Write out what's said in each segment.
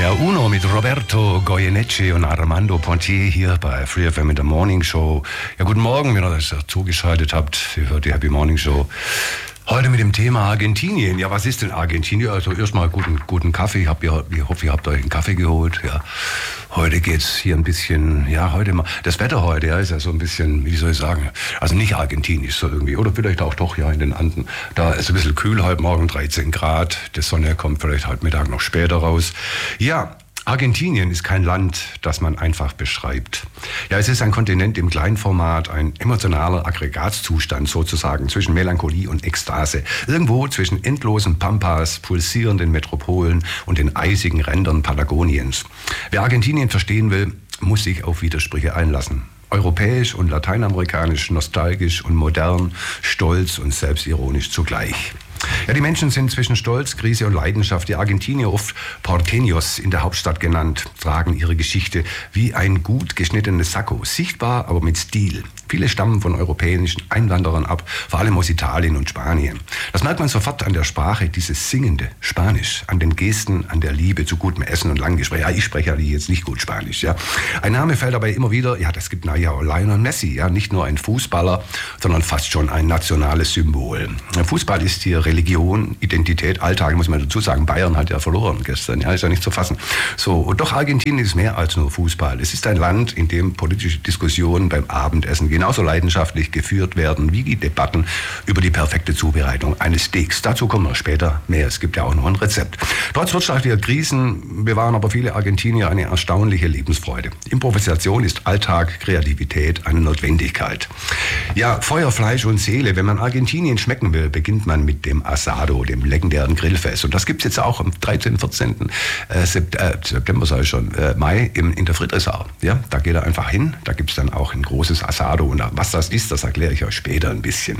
Ja, Uno mit Roberto Goyeneche und Armando Pontier hier bei Free FM in der Morning Show. Ja, guten Morgen, wenn ihr das zugeschaltet habt. Ihr hört die Happy Morning Show. Heute mit dem Thema Argentinien. Ja, was ist denn Argentinien? Also erstmal guten Kaffee. Ich hoffe, ihr habt euch einen Kaffee geholt. Ja. Heute geht's hier ein bisschen, ja, heute mal, das Wetter heute, ja, ist ja so ein bisschen, wie soll ich sagen, also nicht argentinisch so irgendwie, oder vielleicht auch doch, ja, in den Anden. Da ist ein bisschen kühl, heute Morgen 13 Grad. Die Sonne kommt vielleicht heute Mittag noch später raus. Ja, Argentinien ist kein Land, das man einfach beschreibt. Ja, es ist ein Kontinent im Kleinformat, ein emotionaler Aggregatzustand sozusagen zwischen Melancholie und Ekstase. Irgendwo zwischen endlosen Pampas, pulsierenden Metropolen und den eisigen Rändern Patagoniens. Wer Argentinien verstehen will, muss sich auf Widersprüche einlassen. Europäisch und lateinamerikanisch, nostalgisch und modern, stolz und selbstironisch zugleich. Ja, die Menschen sind zwischen Stolz, Krise und Leidenschaft. Die Argentinier, oft Porteños in der Hauptstadt genannt, tragen ihre Geschichte wie ein gut geschnittenes Sakko. Sichtbar, aber mit Stil. Viele stammen von europäischen Einwanderern ab, vor allem aus Italien und Spanien. Das merkt man sofort an der Sprache, dieses singende Spanisch, an den Gesten, an der Liebe zu gutem Essen und langen Gesprächen. Ja, ich spreche ja jetzt nicht gut Spanisch. Ja. Ein Name fällt dabei immer wieder, ja, das gibt Lionel Messi, ja, nicht nur ein Fußballer, sondern fast schon ein nationales Symbol. Fußball ist hier Religion, Identität, Alltag, muss man dazu sagen. Bayern hat ja verloren gestern, ja, ist ja nicht zu fassen. So, und doch Argentinien ist mehr als nur Fußball. Es ist ein Land, in dem politische Diskussionen beim Abendessen genauso leidenschaftlich geführt werden wie die Debatten über die perfekte Zubereitung eines Steaks. Dazu kommen wir später mehr. Es gibt ja auch noch ein Rezept. Trotz wirtschaftlicher Krisen bewahren aber viele Argentinier eine erstaunliche Lebensfreude. Improvisation ist Alltag, Kreativität eine Notwendigkeit. Ja, Feuer, Fleisch und Seele. Wenn man Argentinien schmecken will, beginnt man mit dem Asado, dem legendären Grillfest. Und das gibt es jetzt auch am 13., 14. September, sage ich schon, Mai in der Friedrichsau. Ja, da geht er einfach hin. Da gibt es dann auch ein großes Asado. Und was das ist, das erkläre ich euch später ein bisschen.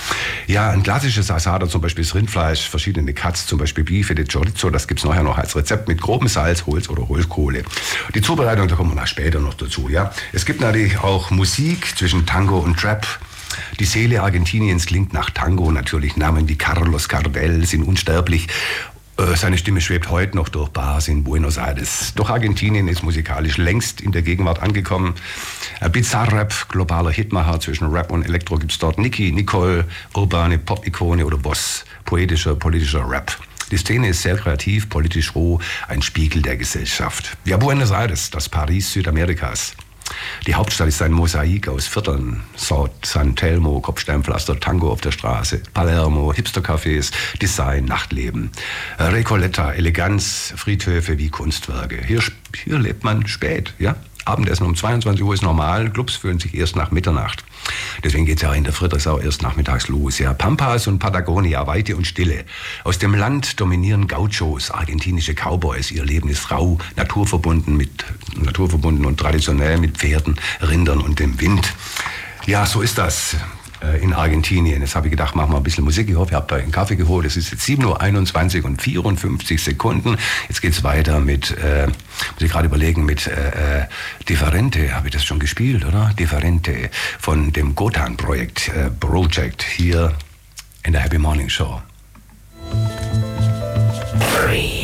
Ja, ein klassisches Asado, zum Beispiel das Rindfleisch, verschiedene Cuts, zum Beispiel Bife de Chorizo, das gibt es nachher noch als Rezept mit grobem Salz, Holz oder Holzkohle. Die Zubereitung, da kommen wir später noch dazu. Ja, es gibt natürlich auch Musik zwischen Tango und Trap. Die Seele Argentiniens klingt nach Tango. Natürlich Namen wie Carlos Gardel sind unsterblich. Seine Stimme schwebt heute noch durch Bars in Buenos Aires. Doch Argentinien ist musikalisch längst in der Gegenwart angekommen. Bizarrap, globaler Hitmacher, zwischen Rap und Elektro gibt's dort Nicki, Nicole, urbane Pop-Ikone oder Boss, poetischer, politischer Rap. Die Szene ist sehr kreativ, politisch roh, ein Spiegel der Gesellschaft. Ja, Buenos Aires, das Paris Südamerikas. Die Hauptstadt ist ein Mosaik aus Vierteln. San Telmo, Kopfsteinpflaster, Tango auf der Straße. Palermo, Hipstercafés, Design, Nachtleben. Recoleta, Eleganz, Friedhöfe wie Kunstwerke. Hier lebt man spät, ja? Abendessen um 22 Uhr ist normal, Clubs fühlen sich erst nach Mitternacht. Deswegen geht es ja in der Friedrichsau erst nachmittags los. Ja, Pampas und Patagonia, Weite und Stille. Aus dem Land dominieren Gauchos, argentinische Cowboys. Ihr Leben ist rau, naturverbunden und traditionell mit Pferden, Rindern und dem Wind. Ja, so ist das in Argentinien. Jetzt habe ich gedacht, machen wir ein bisschen Musik. Ich hoffe, ihr habt euch einen Kaffee geholt. Es ist jetzt 7:21 Uhr und 54 Sekunden. Jetzt geht es weiter mit, muss ich gerade überlegen, mit Differente. Habe ich das schon gespielt, oder? Differente von dem Gotan-Projekt hier in der Happy Morning Show.